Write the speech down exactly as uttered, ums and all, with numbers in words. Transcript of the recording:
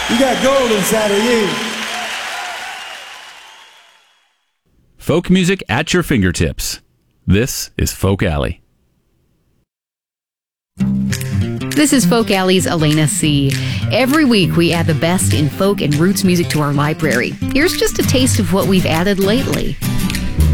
You got gold inside of you. Folk music at your fingertips. This is Folk Alley. This is Folk Alley's Elena C. Every week we add the best in folk and roots music to our library. Here's just a taste of what we've added lately.